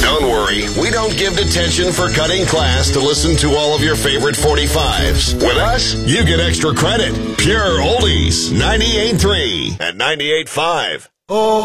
Don't worry, we don't give detention for cutting class to listen to all of your favorite 45s. With us, you get extra credit. Pure Oldies, 98.3 and 98.5. Oh.